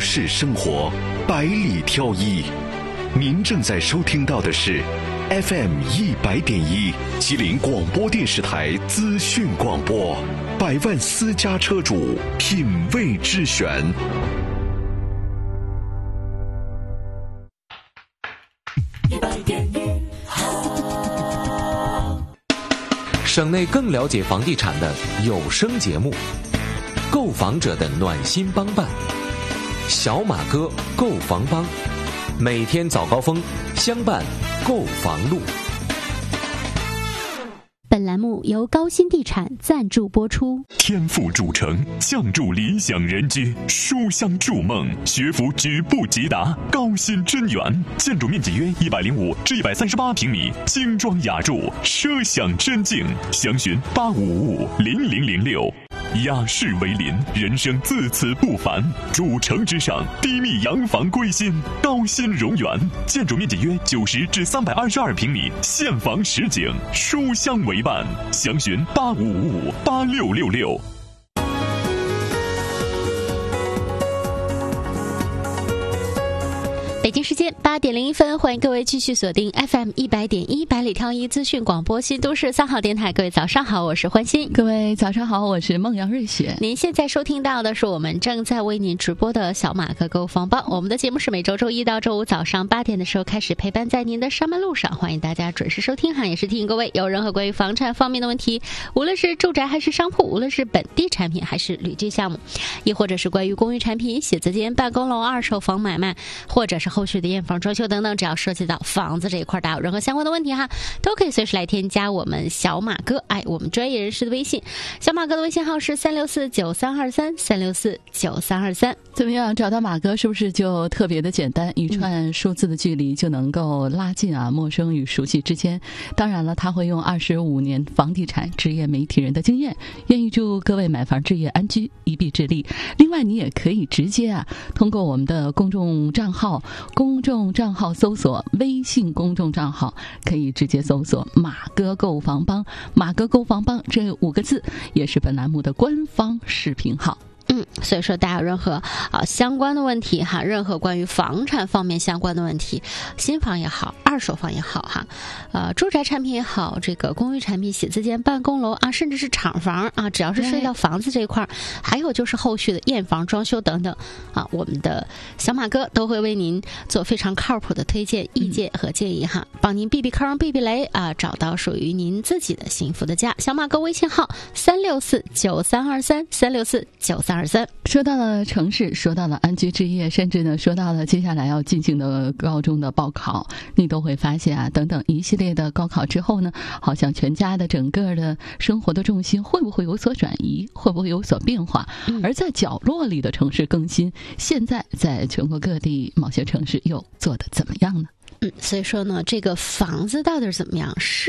市生活，百里挑一。您正在收听到的是 FM100.1 吉林广播电视台资讯广播，百万私家车主品味之选。 省内更了解房地产的有声节目，购房者的暖心帮办，小马哥购房帮，每天早高峰相伴购房路。 本栏目由高新地产赞助播出。 天赋主城，相助理想人居，书香筑梦，学府举步即达。高新真园，建筑面积约105至138平米，精装雅筑，奢享真境。详询85550006。雅室为邻，人生自此不凡。主城之上，低密洋房归心。高新荣园，建筑面积约90至322平米，现房实景，书香为伴。详询85558666。 北京时间8点01分，欢迎各位继续锁定 FM100.1百里挑一资讯广播新都市3号电台。各位早上好，我是欢欣。 各位早上好，我是孟阳瑞雪。 您现在收听到的是我们正在为您直播的小马哥购房帮。我们的节目是每周周一到周五早上8点的时候开始陪伴在您的上班路上，欢迎大家准时收听哈。也是提醒各位，有任何关于房产方面的问题，无论是住宅还是商铺，无论是本地产品还是旅居项目，亦或者是关于公寓产品、写字间、办公楼、二手房买卖，或者是后续的验房装修等等，只要涉及到房子这一块，大家有任何相关的问题哈，都可以随时来添加我们小马哥我们专业人士的微信。小马哥的微信号是3649323，3649323。 怎么样，找到马哥是不是就特别的简单？一串数字的距离就能够拉近陌生与熟悉之间。当然了，他会用25年房地产职业媒体人的经验，愿意祝各位买房置业安居，一臂之力。另外，你也可以直接通过我们的公众账号搜索微信公众账号，可以直接搜索马哥购房帮，马哥购房帮这5个字也是本栏目的官方视频号。 所以说大家有任何相关的问题哈，任何关于房产方面相关的问题，新房也好，二手房也好哈，住宅产品也好，这个公寓产品、写字间、办公楼甚至是厂房只要是涉及到房子这一块，还有就是后续的验房、装修等等我们的小马哥都会为您做非常靠谱的推荐、意见和建议哈，帮您避避坑、避避雷找到属于您自己的幸福的家。小马哥微信号3649323，3649323。 说到了城市，说到了安居置业，甚至呢说到了接下来要进行的高中的报考，你都会发现等等一系列的高考之后呢，好像全家的整个的生活的重心会不会有所转移，会不会有所变化？而在角落里的城市更新，现在在全国各地某些城市又做得怎么样呢？ 所以说呢，这个房子到底是怎么样？